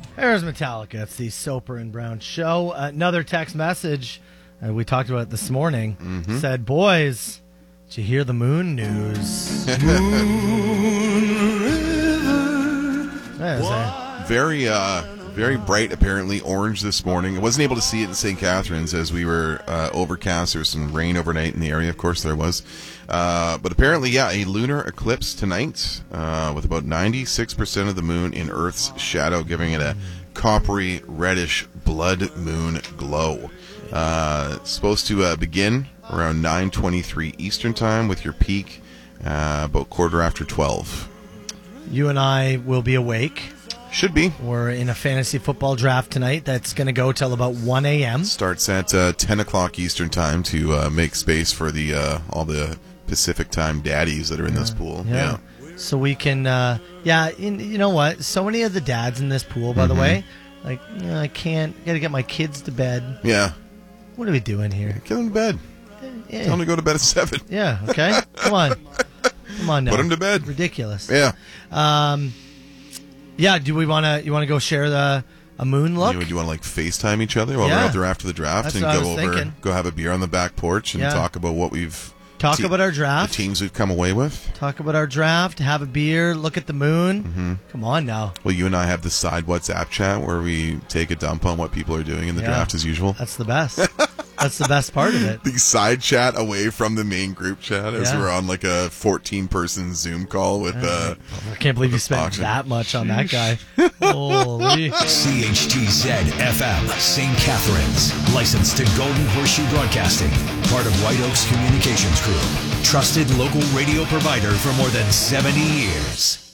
There's Metallica. It's the Soper and Brown Show. Another text message, we talked about it this morning, said, boys, did you hear the moon news? Very bright, apparently, orange this morning. I wasn't able to see it in St. Catharines as we were overcast. There was some rain overnight in the area. Of course, there was. But apparently, a lunar eclipse tonight with about 96% of the moon in Earth's shadow, giving it a coppery, reddish blood moon glow. It's supposed to begin around 9:23 Eastern Time with your peak about 12:15. You and I will be awake. Should be. We're in a fantasy football draft tonight that's going to go till about 1 a.m. Starts at 10 o'clock Eastern Time to make space for the all the Pacific Time daddies that are in this pool. Yeah. So we can, you know what? So many of the dads in this pool, by the way, like, I got to get my kids to bed. Yeah. What are we doing here? Get them to bed. Yeah. Tell them to go to bed at 7. Yeah, okay. Come on now. Put them to bed. Ridiculous. Yeah. Do we want to go share a moon look? Do you want to like FaceTime each other while we're out there after the draft and go have a beer on the back porch and talk about what we've about our draft, the teams we've come away with. Talk about our draft, have a beer, look at the moon. Come on now. Well, you and I have the side WhatsApp chat where we take a dump on what people are doing in the draft as usual. That's the best. That's the best part of it. The side chat away from the main group chat as we're on like a 14-person Zoom call with I can't believe you spent that much on that guy. Holy. CHTZ-FM, St. Catharines. Licensed to Golden Horseshoe Broadcasting. Part of White Oaks Communications Group. Trusted local radio provider for more than 70 years.